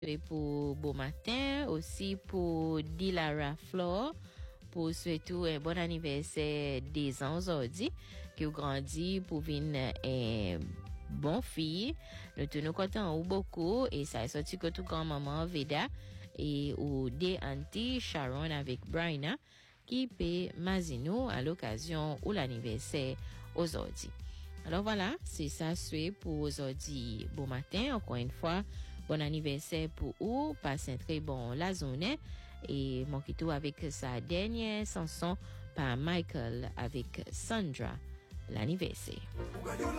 Et pour bon matin, aussi pour Dilara Flore, pour surtout un bon anniversaire des ans aujourd'hui, qui ont grandi pour venir bon fille. Nous tenons content ou beaucoup, et ça est sorti que tout grand maman Veda, et ou des aunties Sharon avec Brian, qui paie Mazino à l'occasion ou l'anniversaire aujourd'hui. Alors voilà, c'est ça, c'est pour aujourd'hui. Bon matin, encore une fois. Bon anniversaire pour vous, passez un très bon la journée et mon quito avec sa dernière chanson par Michael avec Sandra, l'anniversaire.